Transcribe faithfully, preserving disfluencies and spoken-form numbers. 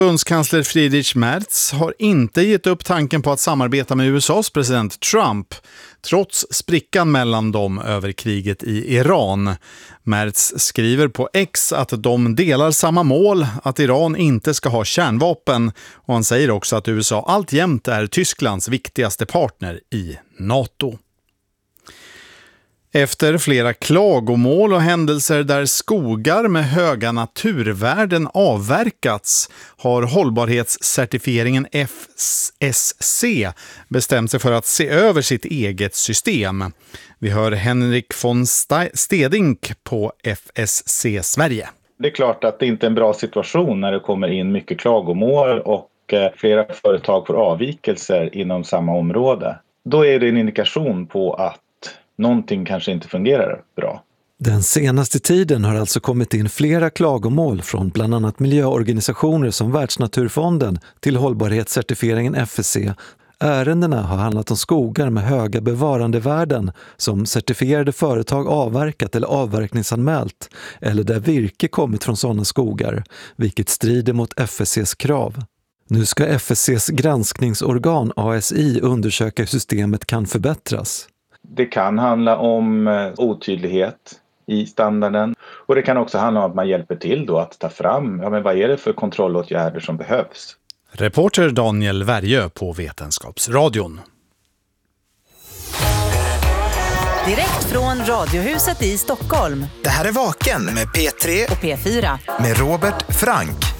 Förbundskansler Friedrich Merz har inte gett upp tanken på att samarbeta med U S A:s president Trump, trots sprickan mellan dem över kriget i Iran. Merz skriver på X att de delar samma mål, att Iran inte ska ha kärnvapen, och han säger också att U S A alltjämt är Tysklands viktigaste partner i NATO. Efter flera klagomål och händelser där skogar med höga naturvärden avverkats har hållbarhetscertifieringen F S C bestämt sig för att se över sitt eget system. Vi hör Henrik von Stedink på F S C Sverige. Det är klart att det inte är en bra situation när det kommer in mycket klagomål och flera företag får avvikelser inom samma område. Då är det en indikation på att någonting kanske inte fungerar bra. Den senaste tiden har alltså kommit in flera klagomål från bland annat miljöorganisationer som Världsnaturfonden till hållbarhetscertifieringen F S C. Ärendena har handlat om skogar med höga bevarandevärden som certifierade företag avverkat eller avverkningsanmält, eller där virke kommit från sådana skogar, vilket strider mot F S C:s krav. Nu ska F S C:s granskningsorgan A S I undersöka hur systemet kan förbättras. Det kan handla om otydlighet i standarden, och det kan också handla om att man hjälper till då att ta fram, ja men vad är det för kontrollåtgärder som behövs. Reporter Daniel Värjö på Vetenskapsradion. Direkt från Radiohuset i Stockholm. Det här är Vaken med P tre och P fyra med Robert Frank.